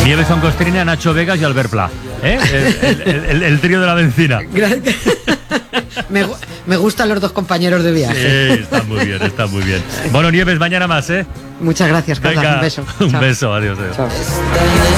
Nieves con Costrina, Nacho Vegas y Albert Pla. El trío de la benzina. Me gustan los dos compañeros de viaje. Sí, está muy bien, está muy bien. Bueno, Nieves, mañana más, ¿eh? Muchas gracias, Carla. Venga, Un beso. Un Chao. beso, adiós. Chao.